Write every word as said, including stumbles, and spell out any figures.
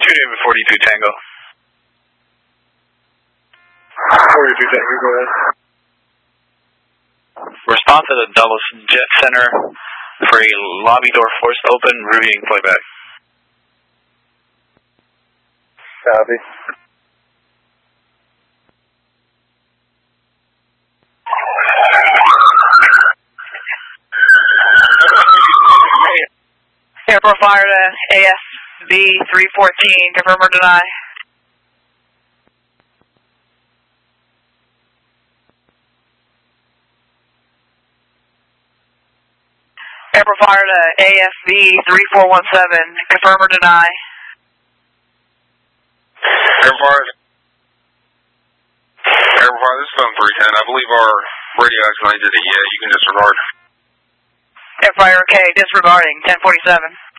Shooting forty-two Tango. forty-two Tango, go ahead. Response to the Dulles Jet Center for a lobby door forced open, reviewing playback. Copy. Airport fire to A S B three fourteen, confirm or deny. Airport fire to A S B three four one seven, confirm or deny. Airport, Airport, this is phone three ten. I believe our radio actually did it. Yeah, you can disregard. Airfire, okay, disregarding, ten forty-seven.